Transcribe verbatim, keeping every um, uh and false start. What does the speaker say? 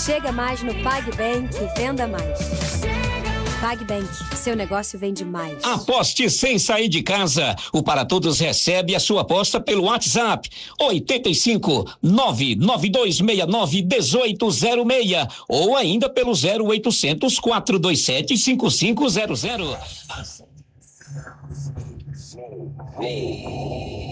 Chega mais no PagBank e venda mais. PagBank, seu negócio vende mais. Aposte sem sair de casa. O Para Todos recebe a sua aposta pelo WhatsApp oitenta e cinco, nove nove dois seis nove, um oito zero seis ou ainda pelo zero oitocentos, quatrocentos e vinte e sete, cinquenta e cinco zero zero.